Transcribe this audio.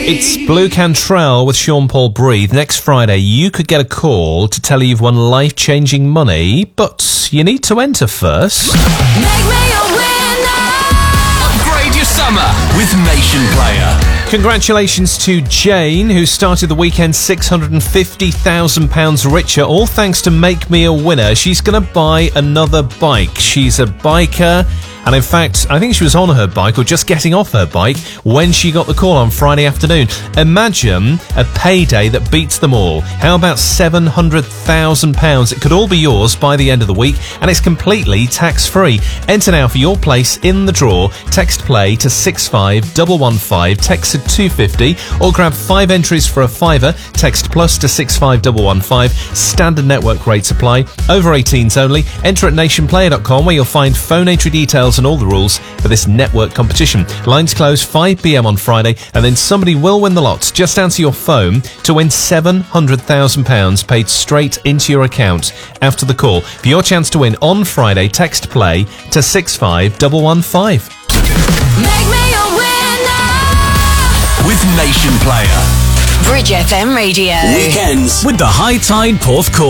It's Blue Cantrell with Sean Paul Breathe. Next Friday, you could get a call to tell you you've won life-changing money, but you need to enter first. Make me a winner. Upgrade your summer with Nation Player. Congratulations to Jane, who started the weekend £650,000 richer, all thanks to Make Me a Winner. She's going to buy another bike. She's a biker. And in fact, I think she was on her bike or just getting off her bike when she got the call on Friday afternoon. Imagine a payday that beats them all. How about £700,000? It could all be yours by the end of the week, and it's completely tax-free. Enter now for your place in the draw. Text play to 65115, text to 250, or grab 5 entries for a £5. Text plus to 65115. Standard network rates apply. Over 18s only. Enter at nationplayer.com, where you'll find phone entry details and all the rules for this network competition. Lines close 5 p.m. on Friday, and then somebody will win the lot. Just answer your phone to win £700,000 paid straight into your account after the call. For your chance to win on Friday, text play to 65115. Make me a winner. With Nation Player. Bridge FM Radio. Weekends with the High Tide Porth Call.